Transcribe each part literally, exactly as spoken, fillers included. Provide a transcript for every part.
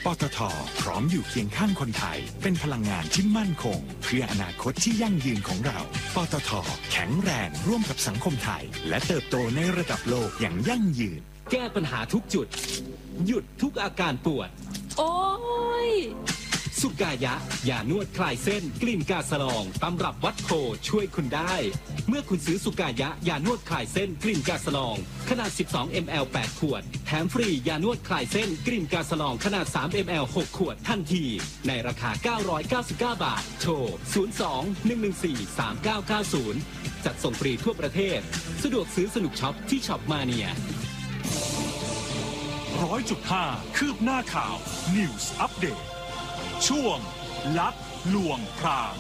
ปตท.พร้อมอยู่เคียงข้างคนไทยเป็นพลังงานที่มั่นคงเพื่ออนาคตที่ยั่งยืนของเราปตท.แข็งแรงร่วมกับสังคมไทยและเติบโตในระดับโลกอย่างยั่งยืนแก้ปัญหาทุกจุดหยุดทุกอาการปวดโอ้ยสุกายะยานวดคลายเส้นกลิ่นกาสลองตำรับวัดโพช่วยคุณได้เมื่อคุณซื้อสุกายะยานวดคลายเส้นกลิ่นกาสลองขนาดสิบสองมิลลิลิตร แปด ขวดแถมฟรียานวดคลายเส้นกลิ่นกาสลองขนาดสามมิลลิลิตร หก ขวดทันทีในราคาเก้าร้อยเก้าสิบเก้าบาทโทรศูนย์ สอง หนึ่ง หนึ่ง สี่ สาม เก้า เก้า ศูนย์จัดส่งฟรีทั่วประเทศสะดวกซื้อสนุกช็อปที่ช็อปมาเนียร้อยจุดห้าคืบหน้าข่าว News Update ช่วงลัดลวงพราง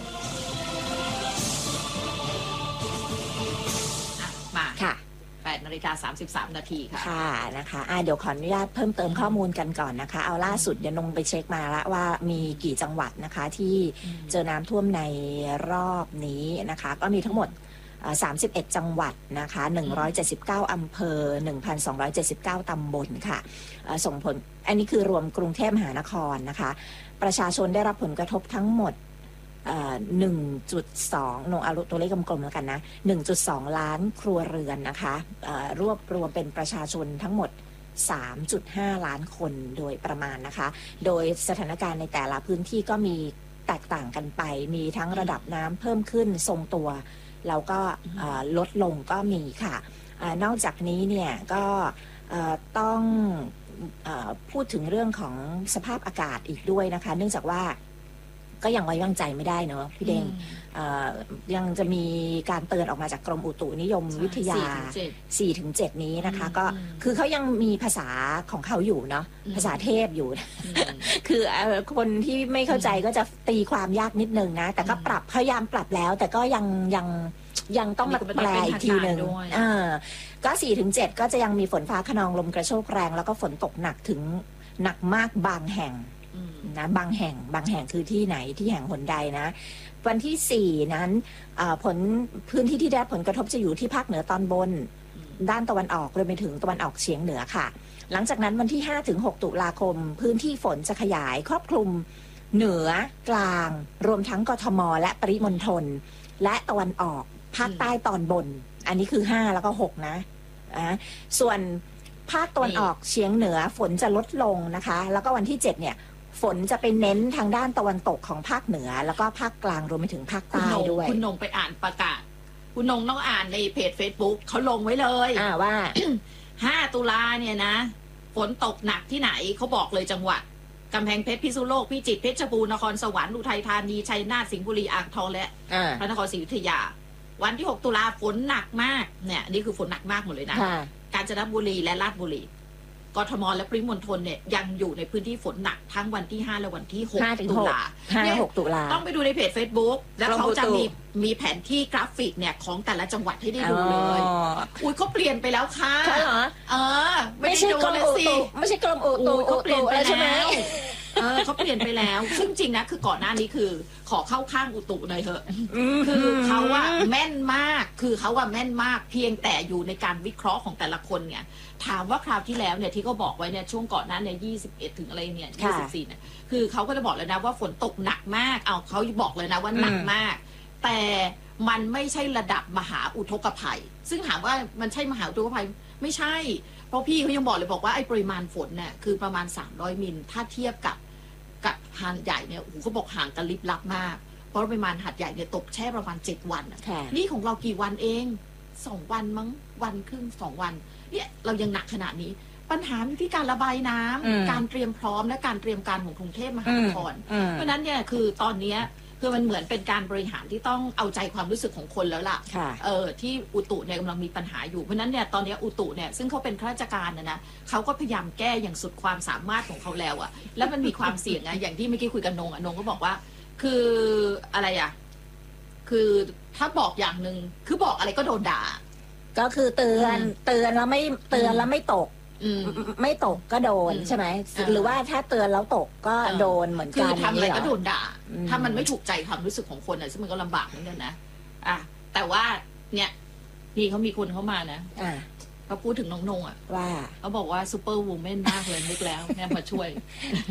มาค่ะแปดนาฬิกาสามสิบสามนาทีค่ะค่ะนะคะอ่าเดี๋ยวขออนุญาตเพิ่มเติมข้อมูลกันก่อนนะคะเอาล่าสุดเดี๋ยวนงไปเช็คมาแล้วว่ามีกี่จังหวัดนะคะที่เจอน้ำท่วมในรอบนี้นะคะก็มีทั้งหมดสามสิบเอ็ดจังหวัดนะคะหนึ่งร้อยเจ็ดสิบเก้าอำเภอ หนึ่งพันสองร้อยเจ็ดสิบเก้า ตำบลค่ะส่งผลอันนี้คือรวมกรุงเทพมหานครนะคะประชาชนได้รับผลกระทบทั้งหมด หนึ่งจุดสอง นงเอาตัวเลขกลมๆแล้วกันนะ หนึ่งจุดสอง ล้านครัวเรือนนะคะรวบรวมเป็นประชาชนทั้งหมด สามจุดห้า ล้านคนโดยประมาณนะคะโดยสถานการณ์ในแต่ละพื้นที่ก็มีแตกต่างกันไปมีทั้งระดับน้ำเพิ่มขึ้นทรงตัวแล้วก็ลดลงก็มีค่ะนอกจากนี้เนี่ยก็ต้องพูดถึงเรื่องของสภาพอากาศอีกด้วยนะคะเนื่องจากว่าก็ยังไว้วางใจไม่ได้เนอะพี่เด้งยังจะมีการเตือนออกมาจากกรมอุตุนิยมวิทยา สี่ถึงเจ็ด นี้นะคะก็คือเขายังมีภาษาของเขาอยู่เนาะภาษาเทพอยู่คือคนที่ไม่เข้าใจก็จะตีความยากนิดนึงนะแต่ก็ปรับพยายามปรับแล้วแต่ก็ยังยังยังต้องมาแปลอีกทีหนึ่งอ่าก็ สี่ถึงเจ็ด ก็จะยังมีฝนฟ้าคะนองลมกระโชกแรงแล้วก็ฝนตกหนักถึงหนักมากบางแห่งนะบางแห่งบางแห่งคือที่ไหนที่แห่งหนใดนะวันที่สี่นั้นผลพื้นที่ที่ได้รับผลกระทบจะอยู่ที่ภาคเหนือตอนบนด้านตะวันออกรวมไปถึงตะวันออกเฉียงเหนือค่ะหลังจากนั้นวันที่ห้าถึงหกตุลาคมพื้นที่ฝนจะขยายครอบคลุมเหนือกลางรวมทั้งกทมและปริมณฑลและตะวันออกภาคใต้ตอนบนอันนี้คือห้าแล้วก็หกนะอ่ะส่วนภาคตะวันออกเฉียงเหนือฝนจะลดลงนะคะแล้วก็วันที่เจ็ดเนี่ยฝนจะไปเน้นทางด้านตะวันตกของภาคเหนือแล้วก็ภาคกลางรวมไปถึงภาคใต้ด้วยคุณนงไปอ่านประกาศคุณนงต้องอ่านในเพจ Facebook เขาลงไว้เลยอ่าว่าห้า ตุลาเนี่ยนะฝนตกหนักที่ไหนเขาบอกเลยจังหวัดกำแพงเพชรพิษณุโลกพิจิตรเพชรบูรณ์นครสวรรค์อุทัยธานีชัยนาทสิงห์บุรีอ่างทองและพระนครศรีอยุธยาวันที่หกตุลาฝนหนักมากเนี่ยนี่คือฝนหนักมากหมดเลยนะกาญจนบุรีและราชบุรีกทมและปริมณฑลเนี่ยยังอยู่ในพื้นที่ฝนหนักทั้งวันที่ห้าและวันที่หกตุลาเนี่ยหกตุลาต้องไปดูในเพจ Facebook แล้วเขาจะมีมีแผนที่กราฟิกเนี่ยของแต่ละจังหวัดให้ได้ดูเลยอุ้ยเขาเปลี่ยนไปแล้วค่ะใช่เหรอเออไม่ใช่กรมอุตุไม่ใใช่กรมอุตุเขาเปลี่ยนไปแล้วเออเขาเปลี่ยนไปแล้วซึ่งจริงนะคือก่อนหน้านี้คือขอเข้าข้างอุตุหน่อยเถอะคือเขาว่าแม่นมากคือเขาว่าแม่นมากเพียงแต่อยู่ในการวิเคราะห์ของแต่ละคนเนี่ยถามว่าคราวที่แล้วเนี่ยที่เขาบอกไว้เนี่ยช่วงก่อนนั้นเนี่ยยี่สิบเอ็ดถึงอะไรเนี่ยยี่สิบสี่เนี่ยคือเขาก็จะบอกเลยนะว่าฝนตกหนักมากเอาเขาบอกเลยนะว่าหนักมากแต่มันไม่ใช่ระดับมหาอุทกภัยซึ่งถามว่ามันใช่มหาอุทกภัยไม่ใช่เพราะพี่เขายังบอกเลยบอกว่าไอ้ปริมาณฝนเนี่ยคือประมาณสามร้อยมิลถ้าเทียบกับกับหาดใหญ่เนี่ยโอ้โหเขาบอกห่างกันลิบลับมากเพราะปริมาณหาดใหญ่เนี่ยตกแช่ประมาณเจ็ดวันนี่ของเรากี่วันเองสองวันมั้งวันครึ่งสองวันเนี่ยเรายังหนักขนาดนี้ปัญหาอยู่ที่การระบายน้ำการเตรียมพร้อมและการเตรียมการของกรุงเทพมหานครเพราะนั้นเนี่ยคือตอนนี้คือมันเหมือนเป็นการบริหารที่ต้องเอาใจความรู้สึกของคนแล้วล่ะเออที่อุตุเนี่ยกำลังมีปัญหาอยู่เพราะนั้นเนี่ยตอนนี้อุตุเนี่ยซึ่งเขาเป็นข้าราชการนะนะเขาก็พยายามแก้อย่างสุดความสามารถของเขาแล้วอะแล้วมันมีความเสี่ยงอะอย่างที่เมื่อกี้คุยกับนงอะนงก็บอกว่าคืออะไรอะคือถ้าบอกอย่างหนึ่งคือบอกอะไรก็โดนด่าก็คือเตือนเตือนแล้วไม่เตือนแล้วไม่ตกไม่ตกก็โดนใช่ไหมหรือว่าถ้าเตือนแล้วตกก็โดนเหมือนกันคือทำอะไรก็โดนด่าถ้ามันไม่ถูกใจความรู้สึกของคนอ่ะซึ่งมันก็ลำบากเหมือนกันนะอ่ะแต่ว่าเนี่ยพี่เขามีคนเข้ามานะเขาพูดถึงน้องนงอ่ะว่าเขาบอกว่าซูเปอร์วูแมนมากเลยนึกแล้วแม่มาช่วย